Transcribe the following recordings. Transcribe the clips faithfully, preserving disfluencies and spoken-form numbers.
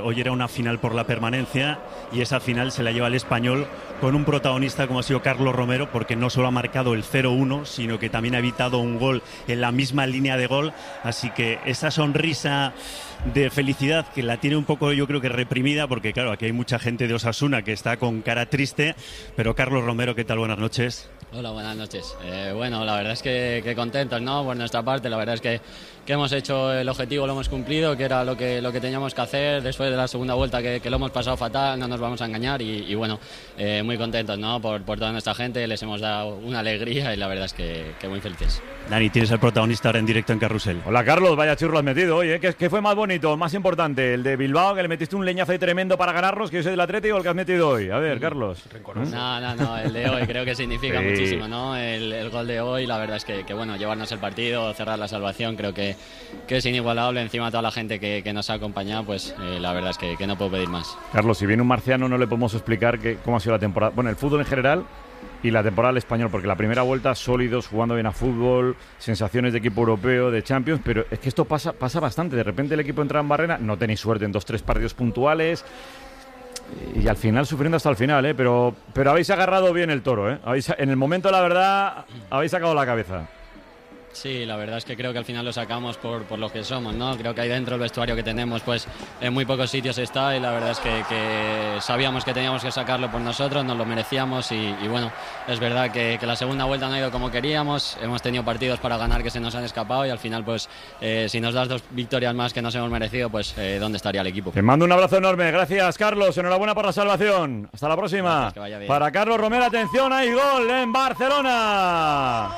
hoy era una final por la permanencia y esa final se la lleva el Español con un protagonista como ha sido Carlos Romero, porque no solo ha marcado el cero uno, sino que también ha evitado un gol en la misma línea de gol, así que esa sonrisa de felicidad que la tiene un poco, yo creo que reprimida, porque claro, aquí hay mucha gente de Osasuna que está con cara triste, pero Carlos Romero, ¿qué tal? Buenas noches. Hola, buenas noches. Eh, bueno, la verdad es que, que contentos, ¿no? Por nuestra parte, la verdad es que, que hemos hecho el objetivo, lo hemos cumplido, que era lo que, lo que teníamos que hacer después de la segunda vuelta, que, que lo hemos pasado fatal, no nos vamos a engañar y, y bueno, eh, muy contentos, ¿no? Por, por toda nuestra gente, les hemos dado una alegría y la verdad es que, que muy felices. Dani, tienes al protagonista ahora en directo en Carrusel. Hola Carlos, vaya churro has metido hoy, ¿eh? ¿Qué, ¿Qué fue más bonito, más importante? ¿El de Bilbao, que le metiste un leñazo ahí tremendo para ganarnos, que yo soy del Atlético, o el que has metido hoy? A ver, mm. Carlos. ¿Mm? No, no, no, el de hoy creo que significa sí. muchísimo, ¿no? El, el gol de hoy, la verdad es que, que bueno, llevarnos el partido, cerrar la salvación, creo que, que es inigualable. Encima de toda la gente que, que nos ha acompañado, pues eh, la verdad es que, que no puedo pedir más. Carlos, si viene un marciano no le podemos explicar que, cómo ha sido la temporada, bueno, el fútbol en general y la temporada del Español, porque la primera vuelta sólidos, jugando bien a fútbol, sensaciones de equipo europeo, de Champions, pero es que esto pasa, pasa bastante. De repente el equipo entra en barrera, no tenéis suerte en dos, tres partidos puntuales y al final sufriendo hasta el final, ¿eh? pero, pero habéis agarrado bien el toro, ¿eh? Habéis, en el momento, la verdad, habéis sacado la cabeza. Sí, la verdad es que creo que al final lo sacamos por, por lo que somos, ¿no? Creo que ahí dentro el vestuario que tenemos, pues en muy pocos sitios está y la verdad es que, que sabíamos que teníamos que sacarlo por nosotros, nos lo merecíamos y, y bueno, es verdad que, que la segunda vuelta no ha ido como queríamos, hemos tenido partidos para ganar que se nos han escapado y al final, pues eh, si nos das dos victorias más que nos hemos merecido, pues eh, ¿dónde estaría el equipo? Te mando un abrazo enorme, gracias Carlos, enhorabuena por la salvación, hasta la próxima. Gracias, que vaya bien. Para Carlos Romero, atención, hay gol en Barcelona.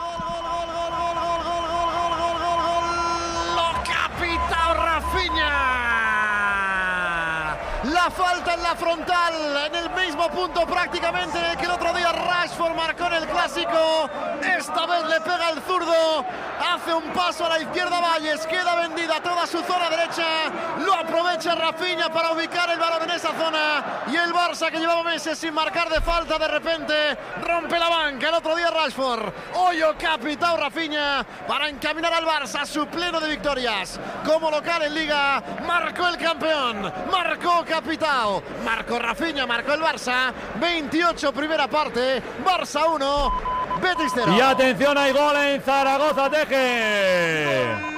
La falta en la frontal, en el mismo punto prácticamente en el que el otro día Rashford marcó en el Clásico. Esta vez le pega el zurdo, hace un paso a la izquierda Valles, queda vendida toda su zona derecha, lo aprovecha Rafinha para ubicar el balón en esa zona y el Barça, que llevaba meses sin marcar de falta, de repente rompe la banca. El otro día Rashford, hoyo capitao Rafinha para encaminar al Barça a su pleno de victorias. Como local en Liga, marcó el campeón, marcó capitao, marcó Rafinha, marcó el Barça. Veintiocho primera parte, Barça uno, Betis cero. Y atención, hay gol en Zaragoza, Teje.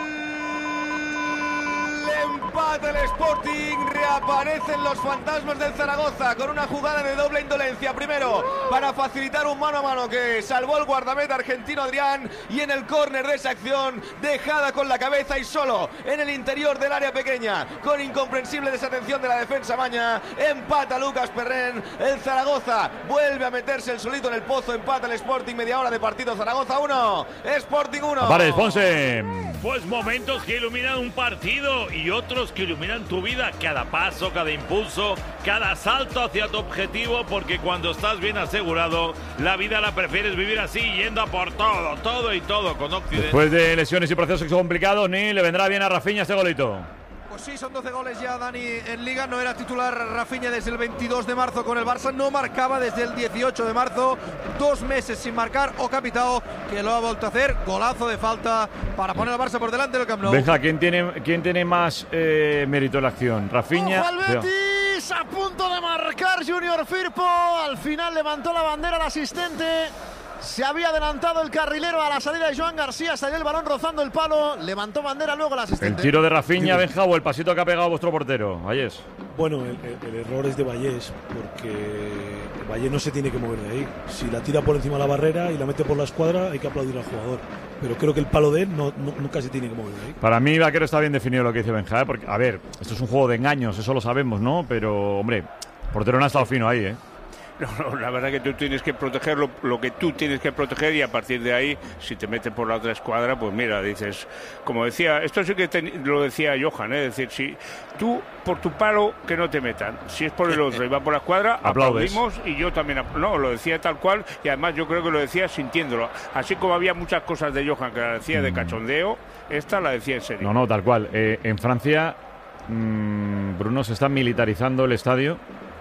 Empate el Sporting, reaparecen los fantasmas del Zaragoza con una jugada de doble indolencia. Primero, para facilitar un mano a mano que salvó el guardameta argentino Adrián, y en el córner de esa acción, dejada con la cabeza y solo en el interior del área pequeña, con incomprensible desatención de la defensa maña, empata Lucas Perren. El Zaragoza vuelve a meterse el solito en el pozo, empata el Sporting, media hora de partido. Zaragoza uno, Sporting uno. Vale, Ponce. Pues momentos que iluminan un partido y otros que iluminan tu vida, cada paso, cada impulso, cada salto hacia tu objetivo, porque cuando estás bien asegurado, la vida la prefieres vivir así, yendo a por todo, todo y todo con Occidente. Después de lesiones y procesos complicados, ni le vendrá bien a Rafinha este golito. Pues sí, son doce goles ya, Dani, en Liga. No era titular Rafinha desde el veintidós de marzo con el Barça, no marcaba desde el dieciocho de marzo, dos meses sin marcar. O capitao, que lo ha vuelto a hacer, golazo de falta para poner al Barça por delante del Camp Nou. Benja, ¿quién tiene, quién tiene más eh, mérito en la acción? Rafinha. ¡Ojo al Betis! A punto de marcar Junior Firpo, al final levantó la bandera al asistente. Se había adelantado el carrilero a la salida de Joan García, salió el balón rozando el palo, levantó bandera luego el asistente. El tiro de Rafinha, Benja, o el pasito que ha pegado vuestro portero, Vallés. Bueno, el, el, el error es de Vallés, porque Vallés no se tiene que mover de ahí. Si la tira por encima de la barrera y la mete por la escuadra, hay que aplaudir al jugador. Pero creo que el palo de él no, no, nunca se tiene que mover de ahí. Para mí, Vaquero, está bien definido lo que dice Benja, ¿eh? Porque, a ver, esto es un juego de engaños, eso lo sabemos, ¿no? Pero, hombre, el portero no ha estado fino ahí, ¿eh? No, no, la verdad que tú tienes que proteger lo, lo que tú tienes que proteger, y a partir de ahí, si te meten por la otra escuadra, pues mira, dices, como decía, esto sí que te, lo decía Johan, ¿eh? Es decir, si tú por tu palo que no te metan, si es por el otro y va por la escuadra, aplaudimos, y yo también, no, lo decía tal cual, y además yo creo que lo decía sintiéndolo, así como había muchas cosas de Johan que la decía de cachondeo, esta la decía en serio. No, no, tal cual. Eh, en Francia, mmm, Bruno, se está militarizando el estadio.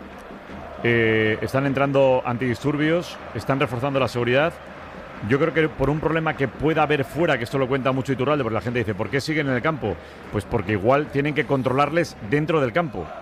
Eh, están entrando antidisturbios, están reforzando la seguridad. Yo creo que por un problema que pueda haber fuera, que esto lo cuenta mucho Iturralde, porque la gente dice, ¿por qué siguen en el campo? Pues porque igual tienen que controlarles dentro del campo.